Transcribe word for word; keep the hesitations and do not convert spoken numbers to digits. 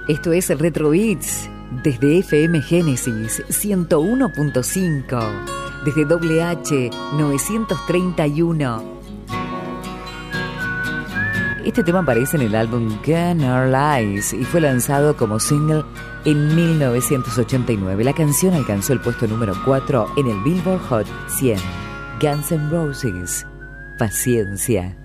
Esto es Retro Beats desde F M Génesis ciento uno punto cinco, desde W H novecientos treinta y uno. Este tema aparece en el álbum Gun or Lies y fue lanzado como single en mil novecientos ochenta y nueve. La canción alcanzó el puesto número cuatro en el Billboard Hot cien. Guns N' Roses, Paciencia.